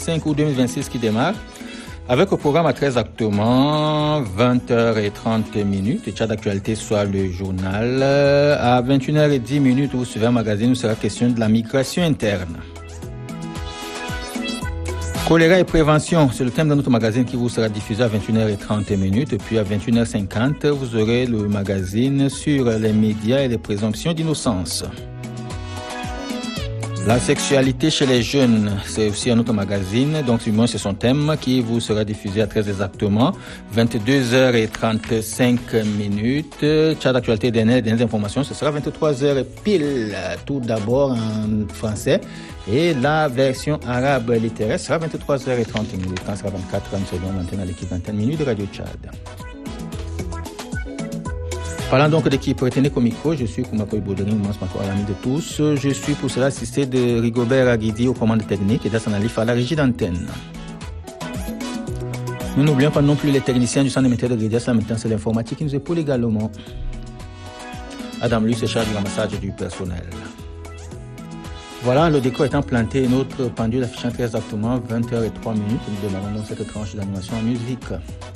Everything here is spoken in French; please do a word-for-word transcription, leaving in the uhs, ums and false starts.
vingt-cinq août deux mille vingt-six qui démarre. Avec au programme à treize exactement, vingt heures trente minutes, Tchad d'actualité soit le journal. À vingt et une heures dix minutes, vous suivez un magazine où sera question de la migration interne. Choléra et prévention, c'est le thème de notre magazine qui vous sera diffusé à vingt et une heures trente minutes. Et puis à vingt et une heures cinquante, vous aurez le magazine sur les médias et les présomptions d'innocence. La sexualité chez les jeunes, c'est aussi un autre magazine, donc c'est son thème qui vous sera diffusé à treize exactement, vingt-deux heures trente-cinq minutes. Tchad d'actualité, dernière, dernière information, ce sera vingt-trois heures pile, tout d'abord en français. Et la version arabe littéraire sera vingt-trois heures trente minutes, quand sera vingt-quatre trente secondes, antenne à l'équipe antenne minutes de Radio Tchad. Parlant donc d'équipe, retenez qu'au micro, je suis Koumako Iboudrini, immense Mako à l'ami de tous. Je suis pour cela assisté de Rigobert Aguidi aux commandes techniques et d'Hassan Alif à la régie d'antenne. Nous n'oublions pas non plus les techniciens du centre de métiers de Grédias, la maintenance et l'informatique qui nous épaulent également. Adam Luce se charge du ramassage du personnel. Voilà, le décor étant planté, notre pendule affichant très exactement vingt heures trois minutes. Nous démarrons donc cette tranche d'animation en musique.